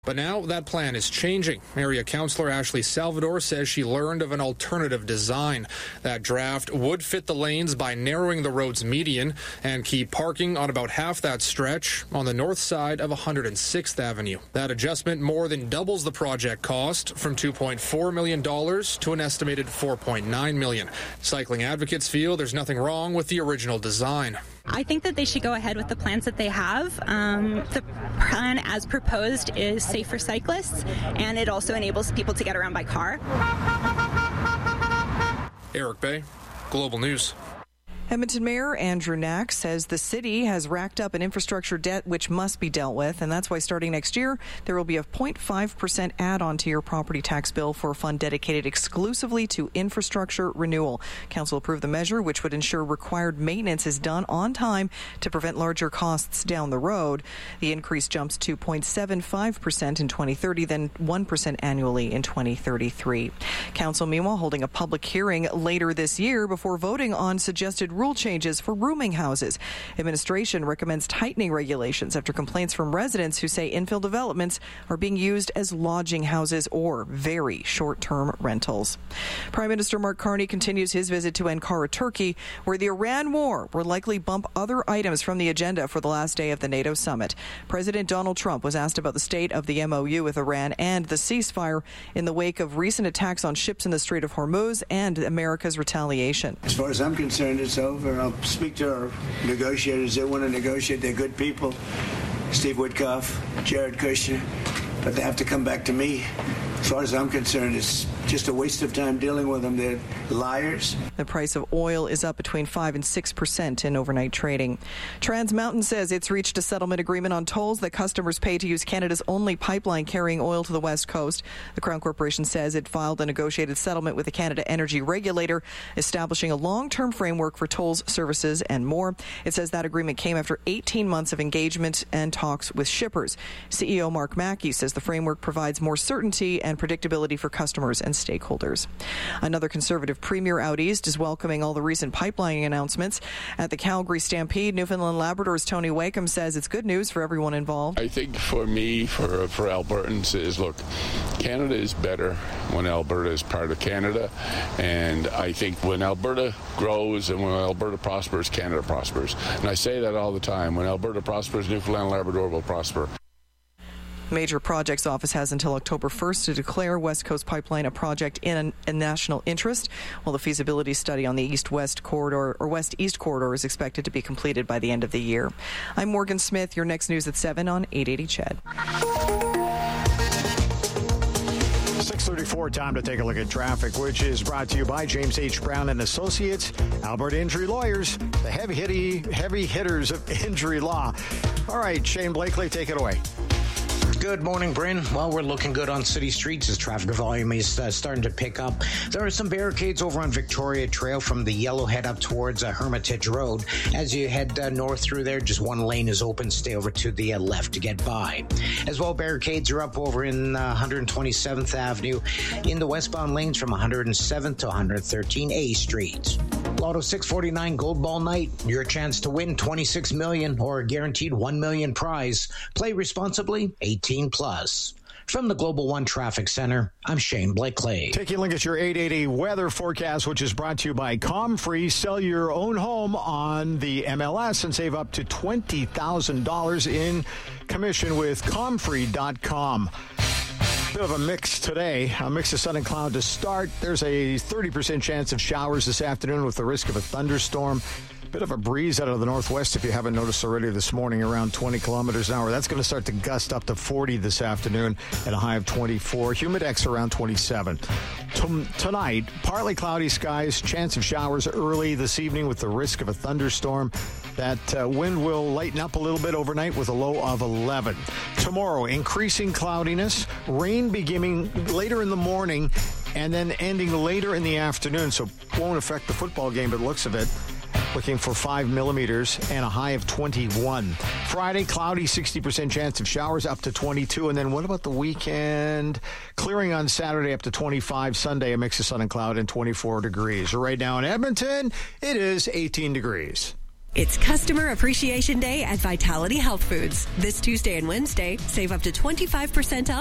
But now that plan is changing. Area Councillor Ashley Salvador says she learned of an alternative design. That draft would fit the lanes by narrowing the road's median and keep parking on about half that stretch on the north side of 106th Avenue. That adjustment more than doubles the project cost from $2.4 million to an estimated $4.9 million. Cycling advocates feel there's nothing wrong with the original design. I think that they should go ahead with the plans that they have. The plan as proposed is safe for cyclists, and it also enables people to get around by car. Eric Bay, Global News. Edmonton Mayor Andrew Knack says the city has racked up an infrastructure debt which must be dealt with, and that's why starting next year there will be a 0.5% add-on to your property tax bill for a fund dedicated exclusively to infrastructure renewal. Council approved the measure, which would ensure required maintenance is done on time to prevent larger costs down the road. The increase jumps to 0.75% in 2030, then 1% annually in 2033. Council, meanwhile, holding a public hearing later this year before voting on suggested rule changes for rooming houses. Administration recommends tightening regulations after complaints from residents who say infill developments are being used as lodging houses or very short-term rentals. Prime Minister Mark Carney continues his visit to Ankara, Turkey, where the Iran war will likely bump other items from the agenda for the last day of the NATO summit. President Donald Trump was asked about the state of the MOU with Iran and the ceasefire in the wake of recent attacks on ships in the Strait of Hormuz and America's retaliation. As far as I'm concerned, it's over. I'll speak to our negotiators. They want to negotiate. They're good people. Steve Witkoff, Jared Kushner. But they have to come back to me. As far as I'm concerned, it's just a waste of time dealing with them. They're liars. The price of oil is up between 5% and 6% in overnight trading. Trans Mountain says it's reached a settlement agreement on tolls that customers pay to use Canada's only pipeline carrying oil to the West Coast. The Crown Corporation says it filed a negotiated settlement with the Canada Energy Regulator, establishing a long-term framework for tolls, services, and more. It says that agreement came after 18 months of engagement and talks with shippers. CEO Mark Mackey says the framework provides more certainty and predictability for customers and stakeholders. Another Conservative Premier out east is welcoming all the recent pipelining announcements. At the Calgary Stampede, Newfoundland Labrador's Tony Wakeham says it's good news for everyone involved. I think for me, for Albertans, is look, Canada is better when Alberta is part of Canada, and I think when Alberta grows and when Alberta prospers, Canada prospers. And I say that all the time. When Alberta prospers, Newfoundland Labrador will prosper. Major Projects Office has until October 1st to declare West Coast Pipeline a project in a national interest, while the feasibility study on the east-west corridor or west-east corridor is expected to be completed by the end of the year. I'm Morgan Smith. Your next news at 7 on 880 CHED. 6:34, time to take a look at traffic, which is brought to you by James H. Brown and Associates, Alberta Injury Lawyers, the heavy hitters of injury law. All right, Shane Blakely, take it away. Good morning, Bryn. Well, we're looking good on city streets as traffic volume is starting to pick up. There are some barricades over on Victoria Trail from the Yellowhead up towards Hermitage Road. As you head north through there, just one lane is open. Stay over to the left to get by. As well, barricades are up over in 127th Avenue in the westbound lanes from 107th to 113A Street. Lotto 649 Gold Ball Night. Your chance to win $26 million or a guaranteed $1 million prize. Play responsibly. 18+. From the Global One Traffic Center, I'm Shane Blakely. Taking a look at your 880 weather forecast, which is brought to you by ComFree. Sell your own home on the MLS and save up to $20,000 in commission with comfree.com. Bit of a mix today. A mix of sun and cloud to start. There's a 30% chance of showers this afternoon with the risk of a thunderstorm. Bit of a breeze out of the northwest, if you haven't noticed already this morning, around 20 kilometers an hour. That's going to start to gust up to 40 this afternoon at a high of 24. Humidex around 27. Tonight, partly cloudy skies, chance of showers early this evening with the risk of a thunderstorm. That wind will lighten up a little bit overnight with a low of 11. Tomorrow, increasing cloudiness, rain beginning later in the morning and then ending later in the afternoon, so won't affect the football game, but looks of it. Looking for 5 millimeters and a high of 21. Friday, cloudy, 60% chance of showers up to 22. And then what about the weekend? Clearing on Saturday up to 25. Sunday, a mix of sun and cloud and 24 degrees. Right now in Edmonton, it is 18 degrees. It's Customer Appreciation Day at Vitality Health Foods. This Tuesday and Wednesday, save up to 25% off